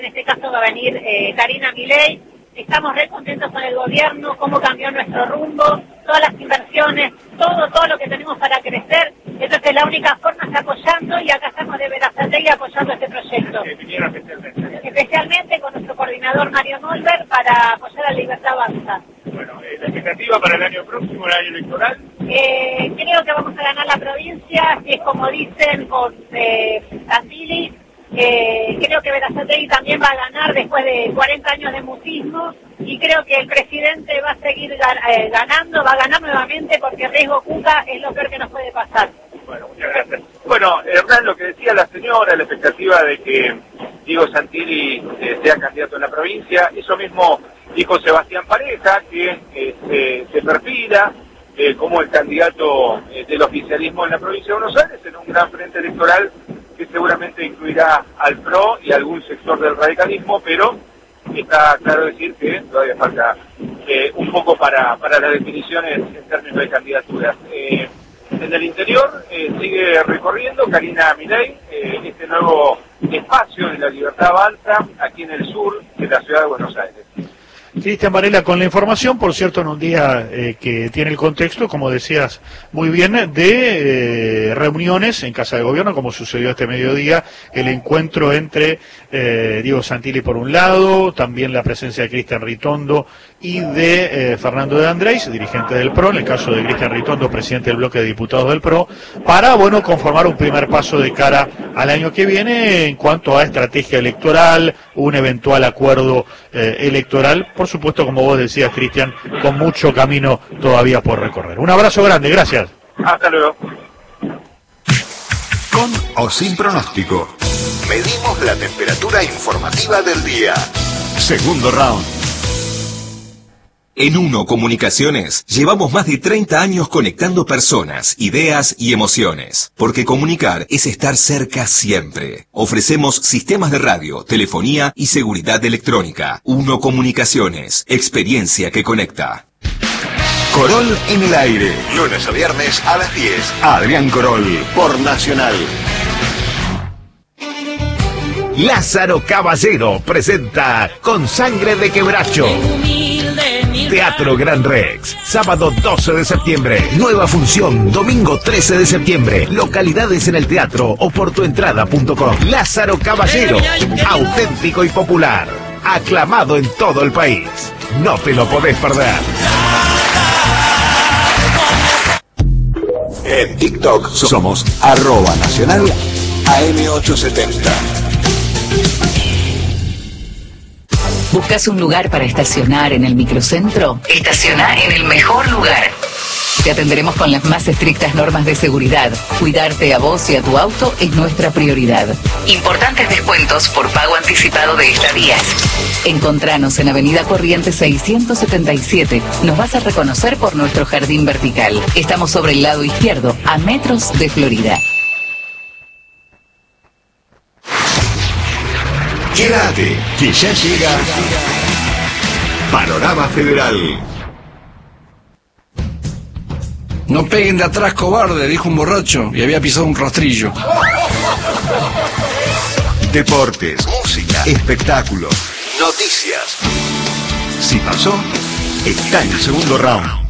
En este caso va a venir Karina Milei. Estamos re contentos con el gobierno, cómo cambió nuestro rumbo, todas las inversiones, todo lo que tenemos para crecer. Entonces la única forma es apoyando, y acá estamos de Berazategui apoyando este proyecto. Especialmente con nuestro coordinador Mario Molver para apoyar a Libertad Avanza. Bueno, la expectativa para el año próximo, el año electoral. Creo que vamos a ganar la provincia, si es como dicen con Santilli. Creo que Berazategui también va a ganar después de 40 años de mutismo, y creo que el presidente va a seguir ganando, va a ganar nuevamente, porque riesgo Cuca es lo peor que nos puede pasar. Bueno, muchas gracias. Bueno, Hernán, lo que decía la señora, la expectativa de que Diego Santilli sea candidato en la provincia, eso mismo dijo Sebastián Pareja, que se perfila como el candidato del oficialismo en la provincia de Buenos Aires, en un gran frente electoral que seguramente incluirá al PRO y algún sector del radicalismo, pero está claro decir que todavía falta un poco para las definiciones en términos de candidaturas. En el interior sigue recorriendo Karina Milei este nuevo espacio de la Libertad Avanza aquí en el sur de la ciudad de Buenos Aires. Cristian Varela con la información, por cierto, en un día que tiene el contexto, como decías muy bien, de reuniones en Casa de Gobierno, como sucedió este mediodía, el encuentro entre Diego Santilli por un lado, también la presencia de Cristian Ritondo y de Fernando de Andrés, dirigente del PRO, en el caso de Cristian Ritondo, presidente del bloque de diputados del PRO, para, bueno, conformar un primer paso de cara al año que viene en cuanto a estrategia electoral, un eventual acuerdo electoral, por supuesto, como vos decías, Cristian, con mucho camino todavía por recorrer. Un abrazo grande, gracias. Hasta luego. Con o sin pronóstico, medimos la temperatura informativa del día. Segundo round. En Uno Comunicaciones llevamos más de 30 años conectando personas, ideas y emociones, porque comunicar es estar cerca siempre. Ofrecemos sistemas de radio, telefonía y seguridad electrónica. Uno Comunicaciones, experiencia que conecta. Corol en el aire, lunes a viernes a las 10. Adrián Corol, por Nacional. Lázaro Caballero presenta Con Sangre de Quebracho. Teatro Gran Rex, sábado 12 de septiembre, nueva función, domingo 13 de septiembre, localidades en el teatro o por tuentrada.com. Lázaro Caballero, auténtico y popular, aclamado en todo el país. No te lo podés perder. En TikTok somos @nacional AM870. ¿Buscas un lugar para estacionar en el microcentro? Estaciona en el mejor lugar. Te atenderemos con las más estrictas normas de seguridad. Cuidarte a vos y a tu auto es nuestra prioridad. Importantes descuentos por pago anticipado de estadías. Encontranos en Avenida Corrientes 677. Nos vas a reconocer por nuestro jardín vertical. Estamos sobre el lado izquierdo, a metros de Florida. Quédate, que ya llega Panorama Federal. No peguen de atrás, cobarde, dijo un borracho y había pisado un rastrillo. Deportes, música, espectáculos, noticias. Si pasó, está en el segundo round.